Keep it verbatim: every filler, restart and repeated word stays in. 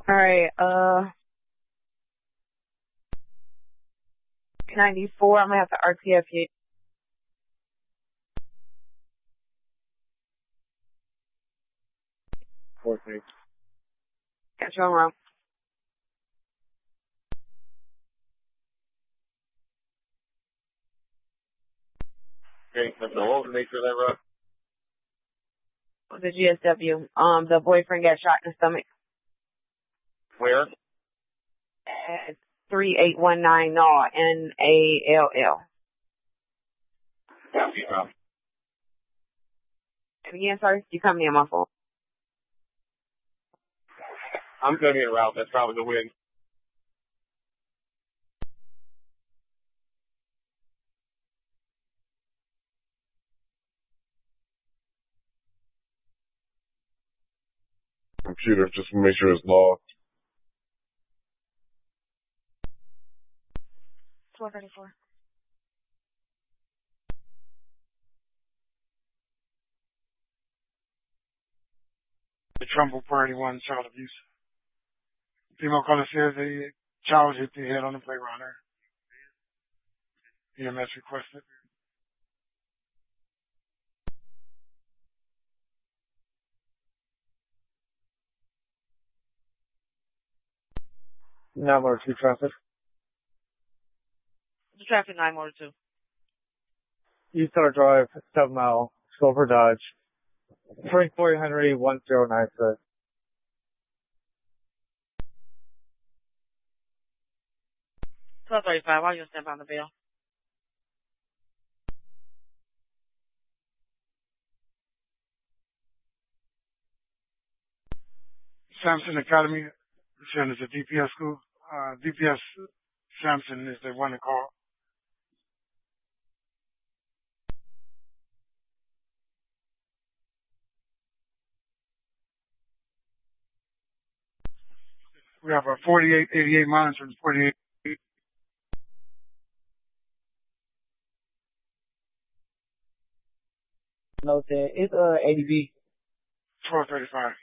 All right, uh, ninety-four, I'm gonna have to R T F you. four three. Got you on route. Okay, so what was the nature of that route? The G S W. Um, the boyfriend got shot in the stomach. Where? At three eight one nine N A N A L L. Yeah, yeah. And again, sorry, you coming in my phone. I'm going to be en route. That's probably the win. Computer, just to make sure it's logged. four thirty-four. The Trumbull Party one child abuse. Female caller says a child hit the head on the playground. E M S requested. nine one two traffic. The traffic nine one two. East Star Drive, seven mile, Silver Dodge. Frank Floyd Henry, one zero nine six. twelve thirty-five, why you step on the bill? Samson Academy, saying it's a D P S school. Uh, D P S Samson is the one to call. We have a forty-eight eighty-eight monitor and forty-eight. No, it's uh, A D B. twelve thirty-five.